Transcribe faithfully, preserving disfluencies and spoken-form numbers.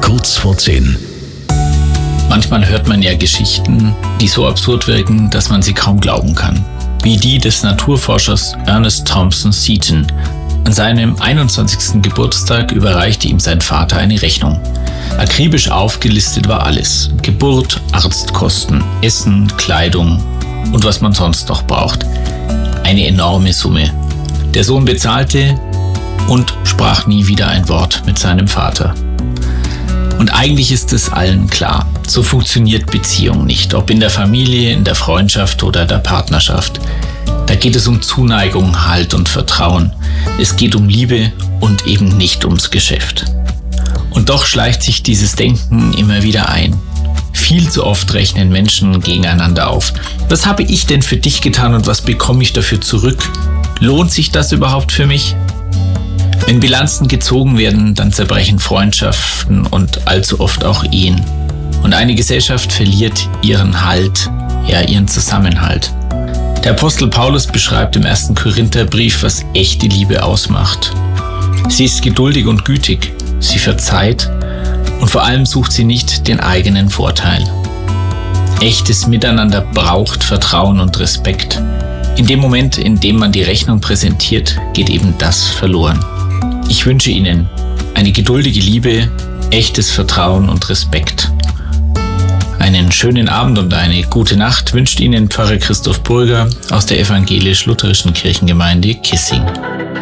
Kurz vor zehn. Manchmal hört man ja Geschichten, die so absurd wirken, dass man sie kaum glauben kann. Wie die des Naturforschers Ernest Thompson Seton. An seinem einundzwanzigsten Geburtstag überreichte ihm sein Vater eine Rechnung. Akribisch aufgelistet war alles: Geburt, Arztkosten, Essen, Kleidung und was man sonst noch braucht. Eine enorme Summe. Der Sohn bezahlte und sprach nie wieder ein Wort mit seinem Vater. Und eigentlich ist es allen klar, so funktioniert Beziehung nicht, ob in der Familie, in der Freundschaft oder der Partnerschaft. Da geht es um Zuneigung, Halt und Vertrauen. Es geht um Liebe und eben nicht ums Geschäft. Und doch schleicht sich dieses Denken immer wieder ein. Viel zu oft rechnen Menschen gegeneinander auf. Was habe ich denn für dich getan und was bekomme ich dafür zurück? Lohnt sich das überhaupt für mich? Wenn Bilanzen gezogen werden, dann zerbrechen Freundschaften und allzu oft auch Ehen. Und eine Gesellschaft verliert ihren Halt, ja ihren Zusammenhalt. Der Apostel Paulus beschreibt im ersten Korintherbrief, was echte Liebe ausmacht. Sie ist geduldig und gütig, sie verzeiht und vor allem sucht sie nicht den eigenen Vorteil. Echtes Miteinander braucht Vertrauen und Respekt. In dem Moment, in dem man die Rechnung präsentiert, geht eben das verloren. Ich wünsche Ihnen eine geduldige Liebe, echtes Vertrauen und Respekt. Einen schönen Abend und eine gute Nacht wünscht Ihnen Pfarrer Christoph Burger aus der evangelisch-lutherischen Kirchengemeinde Kissing.